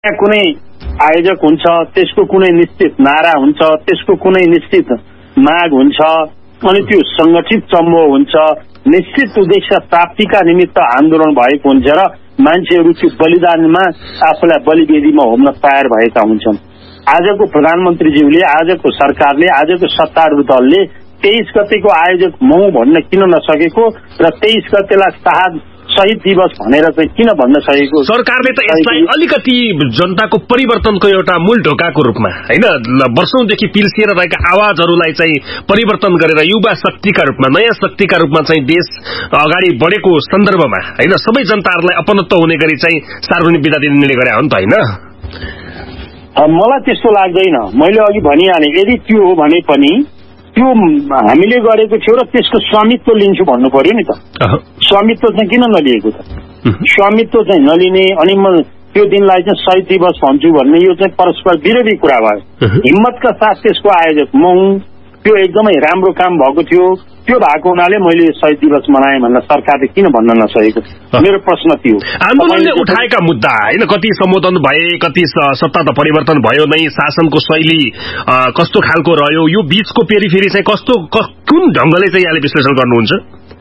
कुनै आयोजक हुन्छ, त्यसको कुनै निश्चित नारा हुन्छ, त्यसको कुनै निश्चित माग हुन्छ, अनि त्यो संगठित समूह हुन्छ, निश्चित उद्देश्य प्राप्तिका निमित्त आन्दोलन भएको हुन्छ र मान्छेहरू त्यो बलिदानमा आफूलाई बलिवेदीमा होम्न तयार भएका हुन्छन्। आजको प्रधानमन्त्रीज्यूले, आजको सरकारले, आजको सत्तारूढ दलले 23 गतेको आयोजक मौ भन्न किन नसकेको र 23 गतेलाई शहीद दिवस भनेर चाहिँ किन भन्न सकेको? सरकारले त यसलाई अलिकति जनताको परिवर्तनको एउटा मूल ढोकाको रूपमा हैन, वर्षौंदेखि पिल्सिएर रहेका आवाजहरूलाई चाहिँ परिवर्तन गरेर युवा शक्तिका रूपमा, नयाँ शक्तिका रूपमा चाहिँ देश अगाडि बढेको सन्दर्भमा हैन, सबै जनताहरूलाई अपनत्व हुने गरी चाहिँ सार्वजनिक विदा दिने निर्णय गरे हो नि त हैन? मलाई त्यस्तो लाग्दैन। मैले अघि भनिहालेँ, यदि त्यो हो भने पनि त्यो हामीले गरेको थियो र त्यसको स्वामित्व लिन्छु भन्नु पर्यो नि त। स्वामित्व चाहिँ किन नलिएको त? स्वामित्व चाहिँ नलिने अनि म त्यो दिनलाई चाहिँ शहीद दिवस भन्छु भन्ने यो चाहिँ परस्पर विरोधी कुरा भयो। हिम्मतका साथ त्यसको आयोजक म हुँ, त्यो एकदमै राम्रो काम भएको थियो, त्यो भएको हुनाले मैले शहीद दिवस मनाएँ भनेर सरकारले किन भन्न नसकेको? मेरो प्रश्न थियो। आन्दोलनले उठाएका मुद्दा हैन, कति सम्बोधन भए, कति सत्ता त परिवर्तन भयो नै, शासनको शैली कस्तो खालको रह्यो, यो बीचको पेरिफेरी चाहिँ कस्तो कुन ढंगले चाहिँ यहाँले विश्लेषण गर्नुहुन्छ?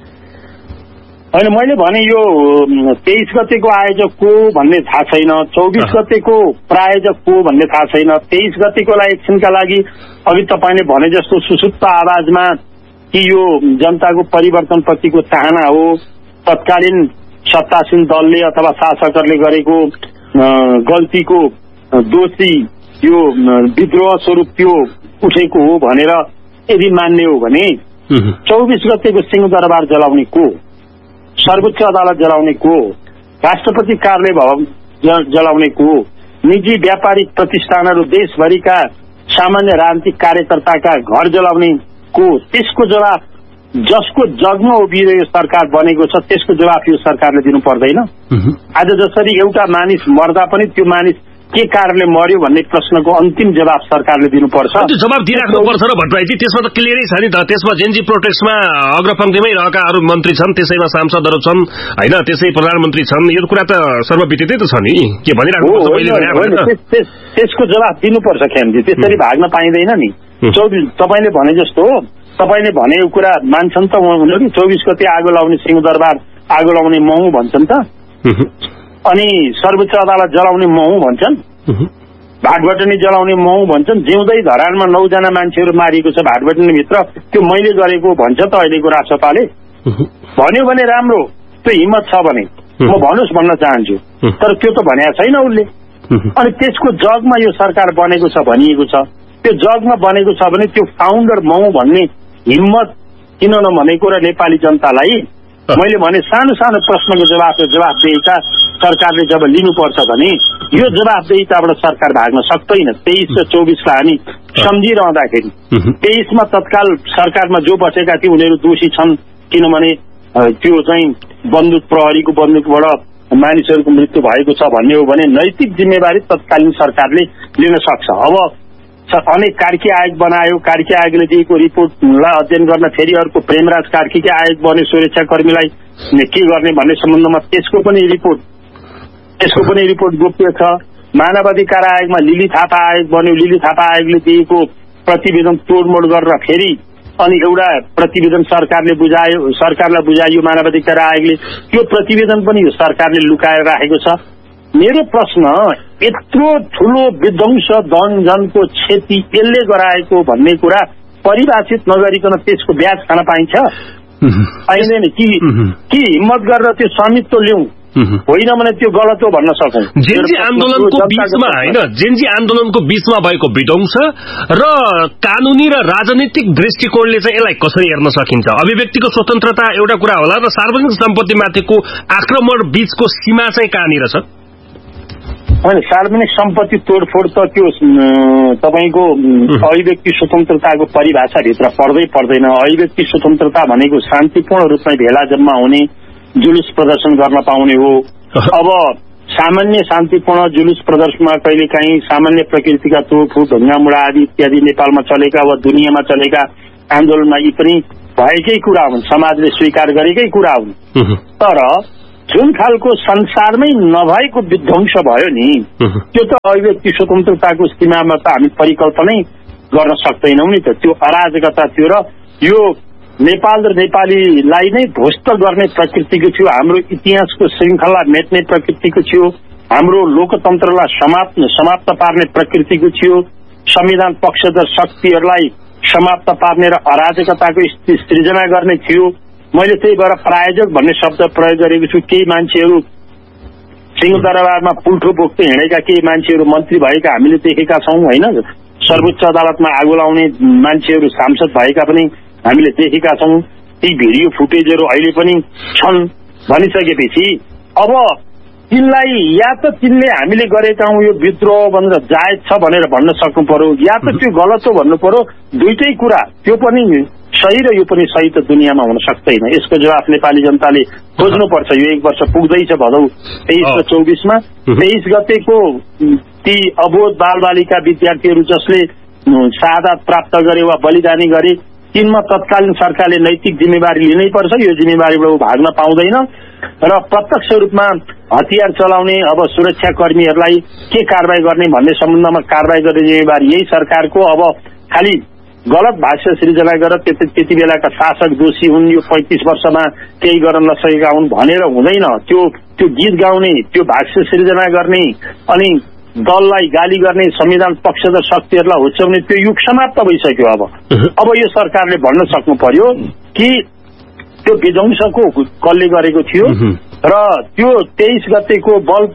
होइन, मैले भने यो 23 गतेको आयोजक को भन्ने थाहा छैन, 24 गतेको प्रायोजक को भन्ने थाहा छैन, 23 गतेकोलाई एकछिनका लागि अघि तपाईँले भने जस्तो सुसुप्त आवाजमा कि यो जनताको परिवर्तनप्रतिको चाहना हो, तत्कालीन सत्तासीन दलले अथवा शासकहरूले गरेको गल्तीको दोषी यो विद्रोह स्वरूप त्यो उठेको हो भनेर यदि मान्ने हो भने 24 गतेको सिंहदरबार जलाउने को, सर्वोच्च अदालत जलाउने को, राष्ट्रपति कार्यालय भवन जलाउने को, निजी व्यापारिक प्रतिष्ठानहरू देशभरिका सामान्य राजनीतिक कार्यकर्ताका घर जलाउने को, त्यसको जवाफ जसको जगमा उभिएर यो सरकार बनेको छ त्यसको जवाफ यो सरकारले दिनु पर्दैन? आज जसरी एउटा मानिस मर्दा पनि त्यो मानिस के कारणले मर्यो भन्ने प्रश्नको अन्तिम जवाब सरकारले दिनुपर्छ। त्यो जवाब दिइराख्नुपर्छ र भट्टराईजी, त्यसमा त क्लियरै छ नि त। त्यसमा जेनजी प्रोटेस्टमा अग्रपंक्तिमै रहेका अरू मन्त्री छन्, त्यसैमा सांसदहरू छन् हैन, त्यसै प्रधानमन्त्री छन्, यो कुरा त सर्वविदितै त छ नि। के भनिराख्नुपर्छ? त्यसको जवाब दिनुपर्छ ख्यामजी, त्यसरी भाग्न पाइँदैन नि। 24 तपाईले भने जस्तो हो, तपाईले भनेको कुरा मान्छन् त उनीहरू। 24 गते आगो लाउने सिंहदरबार आगो लाउने महु भन्छन् त, अनि सर्वोच्च अदालत जलाउने महु भन्छन्, भाटबटनी जलाउने महु भन्छन्। जिउँदै धरानमा 9 जना मान्छेहरू मारिएको छ भाटबटनीभित्र, त्यो मैले गरेको भन्छ त अहिलेको राजसभाले। भन्यो भने राम्रो, त्यो हिम्मत छ भने म भन्नुहोस् भन्न चाहन्छु, तर त्यो त भनेको छैन उसले। अनि त्यसको जगमा यो सरकार बनेको छ भनिएको छ, त्यो जगमा बनेको छ भने त्यो फाउन्डर महु भन्ने हिम्मत किन नभनेको र नेपाली जनतालाई मैले भने सानो सानो प्रश्नको जवाफदेहिता सरकारले जब लिनुपर्छ भने यो जवाफदेहिताबाट सरकार भाग्न सक्दैन। 23 र 24 का हामी सम्झिरहँदाखेरि 23 मा तत्काल सरकारमा जो बसेका थिए उनीहरू दोषी छन्, किनभने त्यो चाहिँ बन्दुक प्रहरीको बन्दुकबाट मानिसहरूको मृत्यु भएको छ भन्ने हो भने नैतिक जिम्मेवारी तत्कालीन सरकारले लिन सक्छ। अब अनेक कार्की आयोग बनायो, कार्की आयोगले दिएको रिपोर्टलाई अध्ययन गर्न फेरि अर्को प्रेमराज कार्कीकै आयोग बन्यो सुरक्षाकर्मीलाई के गर्ने भन्ने सम्बन्धमा, त्यसको पनि रिपोर्ट गोप्य छ। मानवाधिकार आयोगमा लिली थापा आयोग बन्यो, लिली थापा आयोगले दिएको प्रतिवेदन तोडमोड गरेर फेरि अनि एउटा प्रतिवेदन सरकारलाई बुझाइयो मानवाधिकार आयोगले, त्यो प्रतिवेदन पनि यो सरकारले लुकाएर राखेको छ। मेरो प्रश्न, यत्रो ठूलो विध्वंस धनजनको क्षति यसले गराएको भन्ने कुरा परिभाषित नगरिकन त्यसको ब्याज खान पाइन्छ? पाइँदैन। कि हिम्मत गरेर त्यो स्वामित्व ल्याउँ, होइन भने त्यो गलत हो भन्न सकौँ। जेनजी आन्दोलनको बीचमा भएको विध्वंस र कानूनी र राजनीतिक दृष्टिकोणले चाहिँ यसलाई कसरी हेर्न सकिन्छ? अभिव्यक्तिको स्वतन्त्रता एउटा कुरा होला र सार्वजनिक सम्पत्तिमाथिको आक्रमण बीचको सीमा चाहिँ कहाँनिर छ? होइन, सार्वजनिक सम्पत्ति तोडफोड त त्यो तपाईँको अभिव्यक्ति स्वतन्त्रताको परिभाषाभित्र पर्दैन। अभिव्यक्ति स्वतन्त्रता भनेको शान्तिपूर्ण रूपमा भेला जम्मा हुने, जुलुस प्रदर्शन गर्न पाउने हो। अब सामान्य शान्तिपूर्ण जुलुस प्रदर्शनमा कहिलेकाहीँ सामान्य प्रकृतिका तोडफोड, ढुङ्गामुढा आदि इत्यादि नेपालमा चलेका वा दुनियाँमा चलेका आन्दोलनमा यी पनि भएकै कुरा हुन्, समाजले स्वीकार गरेकै कुरा हुन्। तर जुन खालको संसारमै नभएको विध्वंस भयो नि त्यो त अभिव्यक्ति स्वतन्त्रताको सीमामा त हामी परिकल्पनै गर्न सक्दैनौँ नि त। त्यो अराजकता थियो र यो नेपाल र नेपालीलाई नै ध्वस्त गर्ने प्रकृतिको थियो, हाम्रो इतिहासको श्रृङ्खला मेट्ने प्रकृतिको थियो, हाम्रो लोकतन्त्रलाई समाप्त पार्ने प्रकृतिको थियो, संविधान पक्षधर शक्तिहरूलाई समाप्त पार्ने र अराजकताको सृजना गर्ने थियो। मैले त्यही भएर प्रायोजक भन्ने शब्द प्रयोग गरेको छु। केही मान्छेहरू सिंहदरबारमा पुल्ठो बोक्दै हिँडेका केही मान्छेहरू मन्त्री भएका हामीले देखेका छौँ होइन। सर्वोच्च अदालतमा आगो लाउने मान्छेहरू सांसद भएका पनि हामीले देखेका छौँ। ती भिडियो फुटेजहरू अहिले पनि छन् भनिसकेपछि अब तिनलाई या त तिनले हामीले गरेका हौँ यो विद्रोह भनेर जायज छ भनेर भन्न सक्नु पर्यो, या त त्यो गलत हो भन्नु पर्यो। दुईटै कुरा, त्यो पनि सही र यो पनि सही त दुनियाँमा हुन सक्दैन। यसको जवाफ नेपाली जनताले खोज्नुपर्छ। यो 1 वर्ष पुग्दैछ भदौ 23 र 24मा। 23 गतेको ती अबोध बालबालिका विद्यार्थीहरू जसले शहादत प्राप्त गरे वा बलिदानी गरे तिनमा तत्कालीन सरकारले नैतिक जिम्मेवारी लिनै पर्छ। यो जिम्मेवारीबाट भाग्न पाउँदैन र प्रत्यक्ष रूपमा हतियार चलाउने अब सुरक्षाकर्मीहरूलाई के कारबाही गर्ने भन्ने सम्बन्धमा कारबाही गर्ने जिम्मेवारी यही सरकारको। अब खालि गलत भाष्य सृजना गरेर त्यति बेलाका शासक दोषी हुन्, यो 35 वर्षमा केही गर्न नसकेका हुन् भनेर हुँदैन। त्यो गीत गाउने, त्यो भाष्य सृजना गर्ने अनि दललाई गाली गर्ने, संविधान पक्षधर शक्तिहरूलाई हुच्याउने त्यो युग समाप्त भइसक्यो। अब यो सरकारले भन्न सक्नु पर्यो कि त्यो विध्वंसको कसले गरेको थियो र त्यो 23 गतेको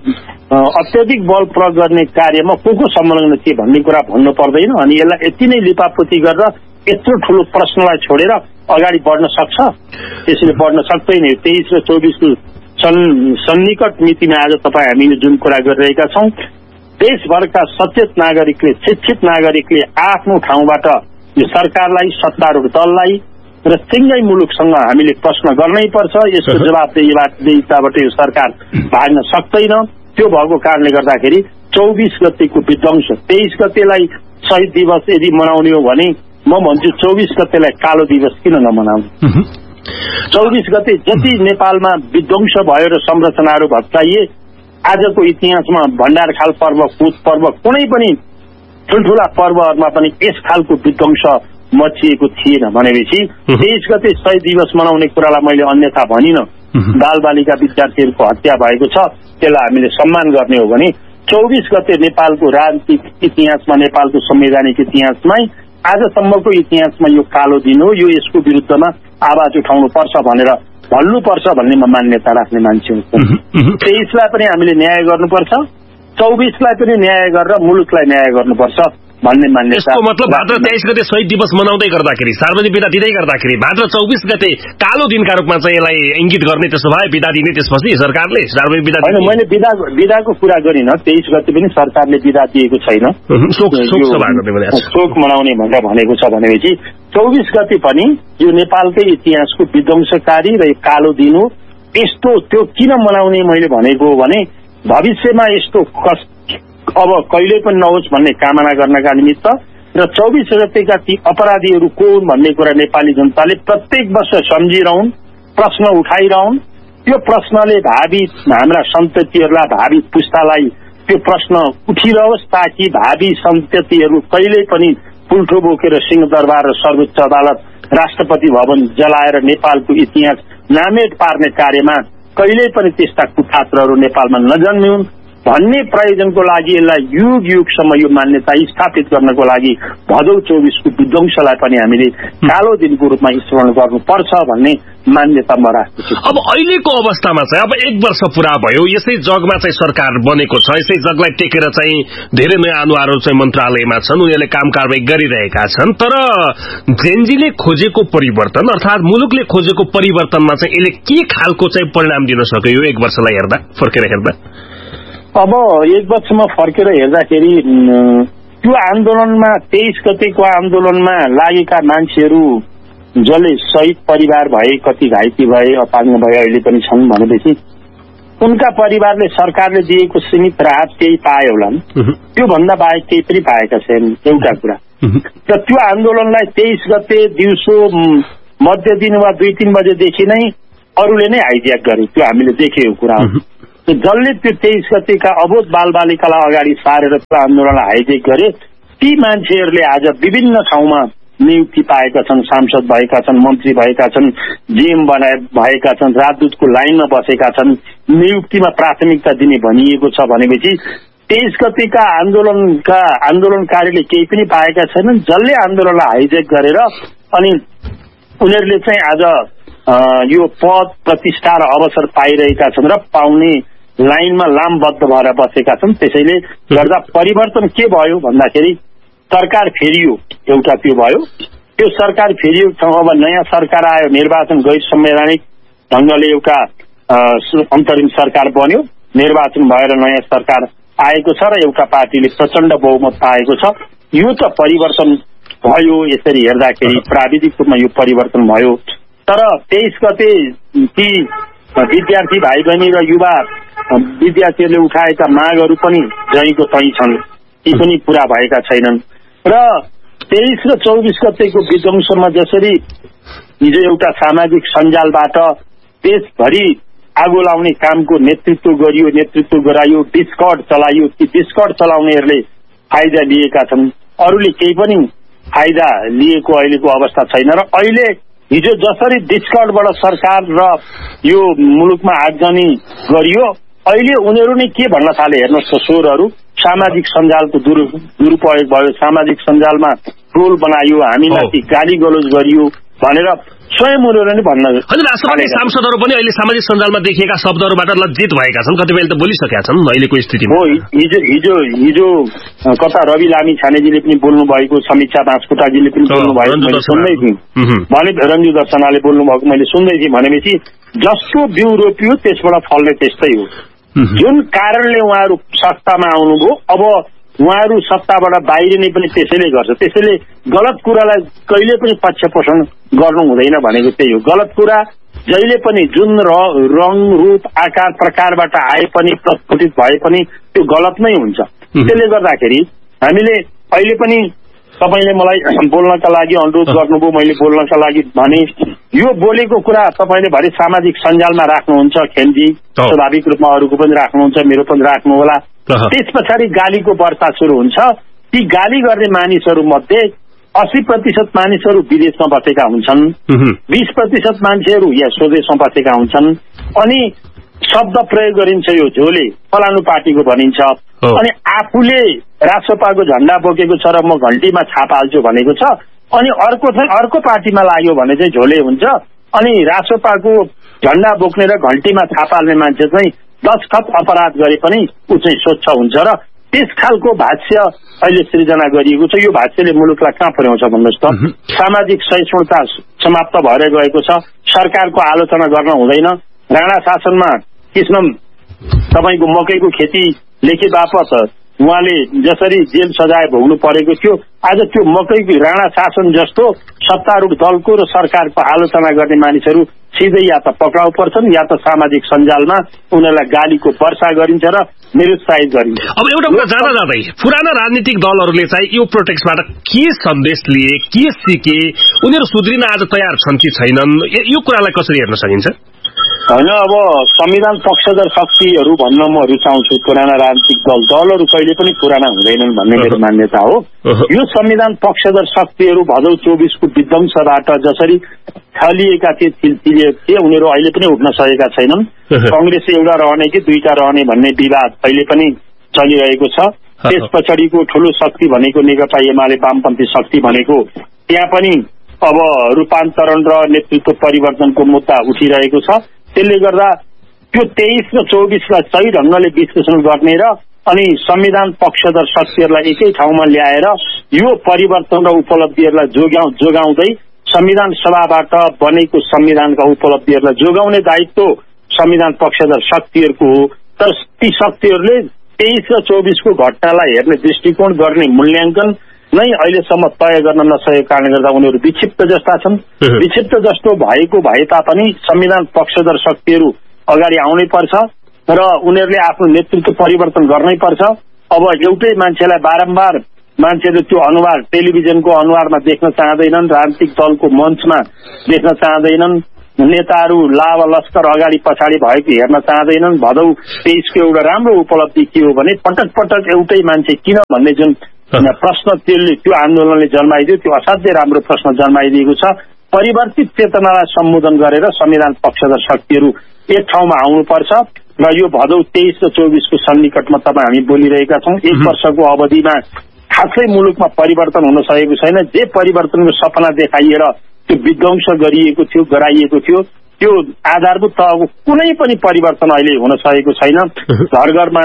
अत्यधिक बल प्रयोग गर्ने कार्यमा को संलग्न थिए भन्ने कुरा भन्नु पर्दैन। अनि यसलाई यति नै लिपापोती गरेर यत्रो ठुलो प्रश्नलाई छोडेर अगाडि बढ्न सक्छ? त्यसले बढ्न सक्दैन। 23 र 24को सन्निकट मितिमा आज तपाईँ हामीले जुन कुरा गरिरहेका छौँ, देशभरका सचेत नागरिकले, शिक्षित नागरिकले आफ्नो ठाउँबाट यो सरकारलाई, सत्तारूढ दललाई र सिङ्गै मुलुकसँग हामीले प्रश्न गर्नै पर्छ। यसको जवाबदेहीताबाट यो सरकार भाग्न सक्दैन। त्यो भएको कारणले गर्दाखेरि 24 गतेको विध्वंस, 23 गतेलाई शहीद दिवस यदि मनाउने हो भने म भन्छु 24 गतेलाई कालो दिवस किन नमनाउने। 24 गते जति नेपालमा विध्वंस भयो र संरचनाहरू भत्काइए, आजको इतिहासमा भण्डारखाल पर्व, कुच पर्व, कुनै पनि ठुल्ठुला पर्वहरूमा पनि यस खालको विध्वंस मचिएको थिएन भनेपछि 23 गते शहीद दिवस मनाउने कुरालाई मैले अन्यथा भनिन। बालबालिका विद्यार्थीहरूको हत्या भएको छ, त्यसलाई हामीले सम्मान गर्ने हो भने 24 गते नेपालको राजनीतिक इतिहासमा, नेपालको संवैधानिक इतिहासमै आजसम्मको इतिहासमा यो कालो दिन हो। यो यसको विरुद्धमा आवाज उठाउनु पर्छ भनेर भन्नुपर्छ भन्ने म मान्यता राख्ने मान्छे हुँ। 23लाई पनि हामीले न्याय गर्नुपर्छ, 24लाई पनि न्याय गरेर मुलुकलाई न्याय गर्नुपर्छ भन्ने मान्यता। यसको मतलब भाद्र 23 गते शहीद दिवस मनाउँदै गर्दाखेरि, सार्वजनिक बिदा दिँदै गर्दाखेरि भाद्र 24 गते कालो दिनका रूपमा चाहिँ यसलाई इंगित गर्ने, त्यसो भए बिदा दिने त्यसपछि सरकारले सार्वजनिक बिदा होइन। मैले बिदाको कुरा गरिन। 23 गते पनि सरकारले बिदा दिएको छैन, शोक मनाउने भनेर भनेको छ भनेपछि 24 गते पनि यो नेपालकै इतिहासको विध्वंसकारी र कालो दिन हो। यस्तो त्यो किन मनाउने मैले भनेको हो भने भविष्यमा यस्तो अब कहिल्यै पनि नहोस् भन्ने कामना गर्नका निमित्त र 24 गतेका ती अपराधीहरू को हुन् भन्ने कुरा नेपाली जनताले प्रत्येक वर्ष सम्झिरहन्, प्रश्न उठाइरहन्। त्यो प्रश्नले भावी हाम्रा सन्ततिहरूलाई, भावी पुस्तालाई त्यो प्रश्न उठिरहोस् ताकि भावी सन्ततिहरू कहिल्यै पनि पुल्ठो बोकेर सिंहदरबार र सर्वोच्च अदालत, राष्ट्रपति भवन जलाएर नेपालको इतिहास नामेट पार्ने कार्यमा कहिल्यै पनि त्यस्ता कुठात्रहरू नेपालमा नजन्मिउन् भन्ने प्रयोजनको लागि यसलाई युगसम्म यो मान्यता स्थापित गर्नको लागि भदौ 24को विध्वंसलाई पनि हामीले कालो दिनको रूपमा स्मरण गर्नुपर्छ भन्ने मान्यता म राख्छु। अब अहिलेको अवस्थामा चाहिँ अब 1 वर्ष पूरा भयो, यसै जगमा चाहिँ सरकार बनेको छ, यसै जगलाई टेकेर चाहिँ धेरै नयाँ अनुहारहरू चाहिँ मन्त्रालयमा छन्, उनीहरूले काम कारबाही गरिरहेका छन्। तर जेनजीले खोजेको परिवर्तन अर्थात मुलुकले खोजेको परिवर्तनमा चाहिँ यसले के खालको चाहिँ परिणाम दिन सक्यो यो 1 वर्षलाई हेर्दा, फर्केर हेर्दा? अब 1 वर्षमा फर्केर हेर्दाखेरि त्यो आन्दोलनमा 23 गतेको आन्दोलनमा लागेका मान्छेहरू जसले शहीद परिवार भए, कति घाइते भए, अपाङ्ग भए अहिले पनि छन् भनेपछि उनका परिवारले सरकारले दिएको सीमित राहत केही पाए होला। त्यो भन्दा बाहेक केही पनि पाएका छैनन्। एउटा कुरा र त्यो आन्दोलनलाई 23 गते दिउँसो मध्य दिन वा 2-3 बजेदेखि नै अरूले नै हाइज्याक गरे, त्यो हामीले देखेको कुरा हो। जसले त्यो 23 गतेका अबोध बालबालिकालाई अगाडि सारेर त्यो आन्दोलनलाई हाइजेक गरे, ती मान्छेहरूले आज विभिन्न ठाउँमा नियुक्ति पाएका छन्, सांसद भएका छन्, मन्त्री भएका छन्, जीएम भएका छन्, राजदूतको लाइनमा बसेका छन्, नियुक्तिमा प्राथमिकता दिने भनिएको छ भनेपछि 23 गतेका आन्दोलनकारीले केही पनि पाएका छैनन्। जसले आन्दोलनलाई हाइजेक गरेर अनि उनीहरूले चाहिँ आज यो पद प्रतिष्ठा र अवसर पाइरहेका छन् र पाउने लाइनमा लामबद्ध भएर बसेका छन्। त्यसैले गर्दा परिवर्तन के भयो भन्दाखेरि सरकार फेरियो, एउटा त्यो भयो। त्यो सरकार फेरियो, अब नयाँ सरकार आयो, निर्वाचन गैर संवैधानिक ढङ्गले एउटा अन्तरिम सरकार बन्यो, निर्वाचन भएर नयाँ सरकार आएको छ र एउटा पार्टीले प्रचण्ड बहुमत पाएको छ। यो त परिवर्तन भयो। यसरी हेर्दाखेरि प्राविधिक रूपमा यो परिवर्तन भयो। तर 23 गते ती विद्यार्थी भाइ बहिनी र युवा विद्यार्थीहरूले उठाएका मागहरू पनि जहीँको तहीँ छन्, ती पनि पूरा भएका छैनन्। र 23 र 24 गतेको विध्वंसमा जसरी हिजो एउटा सामाजिक सञ्जालबाट देशभरि आगो लाउने कामको नेतृत्व गरियो, नेतृत्व गरायो, डिस्कर्ड चलाइयो, ती डिस्कर्ड चलाउनेहरूले फाइदा लिएका छन्, अरूले केही पनि फाइदा लिएको अहिलेको अवस्था छैन। र अहिले हिजो जसरी डिस्कर्डबाट सरकार र यो मुलुकमा आगजनी गरियो, अहिले उनीहरू नै के भन्न थाले हेर्नुहोस् त, स्वरहरू सामाजिक सञ्जालको दुरुपयोग भयो, सामाजिक सञ्जालमा ट्रोल बनायो, हामीमाथि गाली गलोज गरियो भनेर स्वयं उनीहरू नै भन्न। राष्ट्रपति सांसदहरू पनि अहिले सामाजिक सञ्जालमा देखिएका शब्दहरूबाट लज्जित भएका छन्, कतिपयले त बोलिसकेका छन् अहिलेको स्थितिमा। हो, हिजो कता रवि लामी छानेजीले पनि बोल्नु भएको, समीक्षा बाँसकोटाजीले पनि बोल्नु भएको मैले सुन्दै थिएँ, भने रञ्जु दर्शनाले बोल्नु भएको मैले सुन्दै थिएँ। भनेपछि जस्तो बिउ रोपियो त्यसबाट फल्ने त्यस्तै हो। जुन कारणले उहाँहरू सत्तामा आउनुभयो, अब उहाँहरू सत्ताबाट बाहिरिने पनि त्यसैले गर्छ। त्यसैले गलत कुरालाई कहिले पनि पक्ष पोषण गर्नु हुँदैन भनेको त्यही हो। गलत कुरा जहिले पनि जुन रङ रूप आकार प्रकारबाट आए पनि, प्रस्फुटित भए पनि त्यो गलत नै हुन्छ। त्यसले गर्दाखेरि हामीले अहिले पनि तपाईले मलाई बोल्नका लागि अनुरोध गर्नुभयो, मैले बोल्नका लागि भने यो बोलेको कुरा तपाईले भरि सामाजिक सञ्जालमा राख्नुहुन्छ, खेलजी स्वाभाविक रूपमा अरूको पनि राख्नुहुन्छ, मेरो पनि राख्नु होला। त्यस पछाडि गालीको वर्षा सुरु हुन्छ। ती गाली गर्ने मानिसहरू मध्ये 80% मानिसहरू विदेशमा बसेका हुन्छन्, 20% मान्छेहरू यहाँ स्वदेशमा बसेका हुन्छन्। अनि शब्द प्रयोग गरिन्छ, यो झोले फलानु पार्टीको भनिन्छ, अनि आफूले राष्ट्रपाको झण्डा बोकेको छ र म घन्टीमा छाप हाल्छु भनेको छ, अनि अर्को पार्टीमा लाग्यो भने चाहिँ झोले हुन्छ। अनि राष्ट्रपाको झण्डा बोक्ने र घन्टीमा छाप हाल्ने मान्छे चाहिँ 10 खत अपराध गरे पनि ऊ चाहिँ स्वच्छ हुन्छ। र त्यस खालको भाष्य अहिले सृजना गरिएको छ। यो भाष्यले मुलुकलाई कहाँ पुर्याउँछ भन्नुहोस् त? सामाजिक सहिष्णुता समाप्त भएर गएको छ। सरकारको आलोचना गर्न हुँदैन। राणा शासनमा कृष्ण तपाईको मकैको खेती लेखे बापत उहाँले जसरी जेल सजाय भोग्नु परेको थियो, आज त्यो मकैको राणा शासन जस्तो सत्तारूढ दलको र सरकारको आलोचना गर्ने मानिसहरू सिधै या त पक्राउ पर्छन् या त सामाजिक सञ्जालमा उनीहरूलाई गालीको वर्षा गरिन्छ र निरुत्साहित गरिन्छ। अब एउटा कुरा जाँदा जाँदै पुराना राजनीतिक दलहरूले चाहिँ यो प्रोटेक्टबाट के सन्देश लिए, के सिके, उनीहरू सुध्रिन आज तयार छन् कि छैनन्, यो कुरालाई कसरी हेर्न सकिन्छ? होइन, अब संविधान पक्षधर शक्तिहरू भन्न म रुचाउँछु। पुराना राजनीतिक दलहरू कहिले पनि पुराना हुँदैनन् भन्ने मेरो मान्यता हो। यो संविधान पक्षधर शक्तिहरू भदौ 24 को विध्वंसबाट जसरी छलिएका थिए उनीहरू अहिले पनि उठ्न सकेका छैनन्। कंग्रेस एउटा रहने कि दुईटा रहने भन्ने विवाद अहिले पनि चलिरहेको छ। त्यस पछाडिको ठूलो शक्ति भनेको नेकपा एमाले वामपन्थी शक्ति भनेको त्यहाँ पनि अब रूपान्तरण र नेतृत्व परिवर्तनको मुद्दा उठिरहेको छ। त्यसले गर्दा त्यो 23 र 24 लाई सही ढंगले विश्लेषण गर्ने र अनि संविधान पक्षधर शक्तिहरूलाई एकै ठाउँमा ल्याएर यो परिवर्तन र उपलब्धिहरूलाई जोगाउँदै संविधान सभाबाट बनेको संविधानका उपलब्धिहरूलाई जोगाउने दायित्व संविधान पक्षधर शक्तिहरूको हो। तर ती शक्तिहरूले 23 र 24 को घटनालाई हेर्ने दृष्टिकोण गर्ने मूल्याङ्कन नै अहिलेसम्म तय गर्न नसकेको कारणले गर्दा उनीहरू विक्षिप्त जस्ता छन्। विक्षिप्त जस्तो भएको भए तापनि संविधान पक्षधर शक्तिहरू अगाडि आउनै पर्छ र उनीहरूले आफ्नो नेतृत्व परिवर्तन गर्नै पर्छ। अब एउटै मान्छेलाई बारम्बार मान्छेले त्यो अनुहार टेलिभिजनको अनुहारमा देख्न चाहँदैनन्, राजनीतिक दलको मञ्चमा देख्न चाहँदैनन्, नेताहरू लावा लस्कर अगाडि पछाडि भएको हेर्न चाहँदैनन्। भदौ 23को एउटा राम्रो उपलब्धि के हो भने पटक पटक एउटै मान्छे किन भन्ने जुन प्रश्न त्यो आन्दोलनले जन्माइदियो, त्यो असाध्यै राम्रो प्रश्न जन्माइदिएको छ। परिवर्तित चेतनालाई सम्बोधन गरेर संविधान पक्षधर शक्तिहरू एक ठाउँमा आउनुपर्छ र यो भदौ 23 र 24को सन्निकटमा तपाईँ हामी बोलिरहेका छौँ। एक वर्षको अवधिमा खासै मुलुकमा परिवर्तन हुन सकेको छैन। जे परिवर्तनको सपना देखाइएर त्यो विध्वंस गरिएको थियो, गराइएको थियो, त्यो आधारभूत तहको कुनै पनि परिवर्तन अहिले हुन सकेको छैन। घर घरमा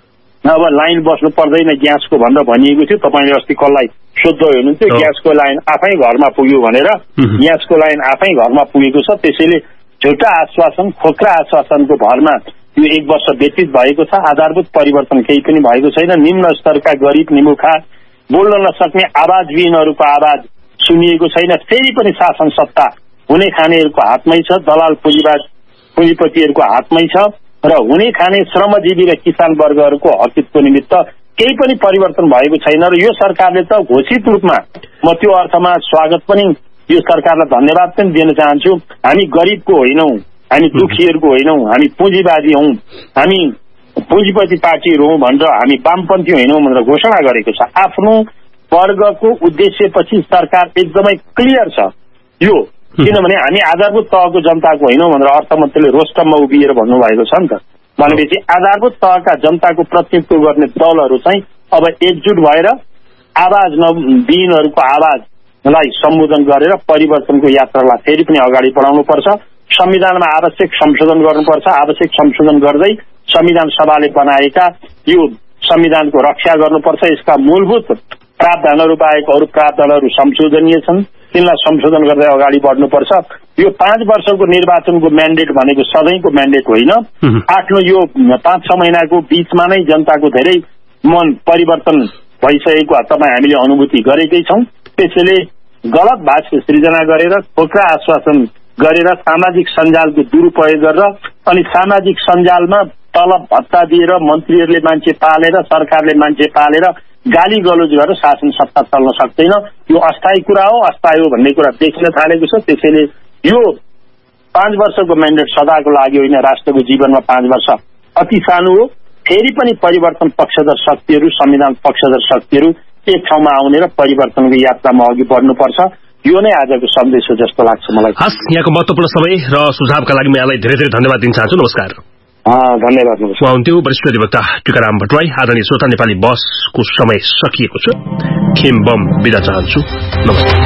अब लाइन बस्नु पर्दैन ग्यासको भनेर भनिएको थियो। तपाईँले अस्ति कसलाई सोध्दै हुनुहुन्थ्यो, ग्यासको लाइन आफै घरमा पुग्यो भनेर। ग्यासको लाइन आफै घरमा पुगेको छ। त्यसैले झुटा आश्वासन, खोक्रा आश्वासनको भरमा यो एक वर्ष व्यतीत भएको छ। आधारभूत परिवर्तन केही पनि भएको छैन। निम्न स्तरका गरिब निमुखा बोल्न नसक्ने आवाजविहीनहरूको आवाज सुनिएको छैन। फेरि पनि शासन सत्ता हुने खानेहरूको हातमै छ, दलाल पुँजीपतिहरूको हातमै छ र हुने खाने श्रमजीवी र किसान वर्गहरूको हकितको निमित्त केही पनि परिवर्तन भएको छैन। र यो सरकारले त घोषित रूपमा म त्यो अर्थमा स्वागत पनि, यो सरकारलाई धन्यवाद पनि दिन चाहन्छु। हामी गरिबको होइनौँ, हामी दुखीहरूको होइनौँ, हामी पुँजीवादी हौँ, हामी पुँजीपति पार्टीहरू हौँ भनेर हामी वामपन्थी होइनौँ भनेर घोषणा गरेको छ। आफ्नो वर्गको उद्देश्यपछि सरकार एकदमै क्लियर छ यो। किनभने हामी आधारभूत तहको जनताको होइनौँ भनेर अर्थमन्त्रीले रोस्टममा उभिएर भन्नुभएको छ नि त। भनेपछि आधारभूत तहका जनताको प्रतिनिधित्व गर्ने दलहरू चाहिँ अब एकजुट भएर आवाज विहीनहरूको आवाजलाई सम्बोधन गरेर परिवर्तनको यात्रालाई फेरि पनि अगाडि बढाउनुपर्छ। संविधानमा आवश्यक संशोधन गर्नुपर्छ। आवश्यक संशोधन गर्दै संविधान सभाले बनाएका यो संविधानको रक्षा गर्नुपर्छ। यसका मूलभूत प्रावधानहरू बाहेक अरू प्रावधानहरू संशोधनीय छन्, तिनलाई संशोधन गर्दै अगाडि बढ्नुपर्छ। यो 5 वर्षको निर्वाचनको म्यान्डेट भनेको सधैँको म्यान्डेट होइन। आफ्नो यो 5-6 महिनाको बीचमा नै जनताको धेरै मन परिवर्तन भइसकेको तपाईँ हामीले अनुभूति गरेकै छौँ। त्यसैले गलत भाष्य सृजना गरेर, खोक्रा आश्वासन गरेर, सामाजिक सञ्जालको दुरुपयोग गरेर अनि सामाजिक सञ्जालमा तलब भत्ता दिएर मन्त्रीहरूले मान्छे पालेर, सरकारले मान्छे पालेर गाली गलोज गरेर शासन सत्ता चल्न सक्दैन। यो अस्थायी कुरा हो, अस्थायी हो भन्ने कुरा देखिन थालेको छ। त्यसैले यो 5 वर्षको म्यान्डेट सदाको लागि होइन। राष्ट्रको जीवनमा 5 वर्ष अति सानो हो। फेरि पनि परिवर्तन पक्षधर शक्तिहरू, संविधान पक्षधर शक्तिहरू एक ठाउँमा आउने र परिवर्तनको यात्रामा अघि बढ्नुपर्छ। यो नै आजको सन्देश हो जस्तो लाग्छ मलाई। हस्, यहाँको महत्त्वपूर्ण समय र सुझावका लागि म यहाँलाई धेरै धेरै धन्यवाद दिन चाहन्छु। नमस्कार। धन्यवाद। उहाँ हुन्थ्यो वरिष्ठ अधिवक्ता टीकाराम भट्टराई। आदरणीय श्रोता, नेपाली बसको समय सकिएको छ। खेम बम बिदा चाहन्छु। नमस्कार।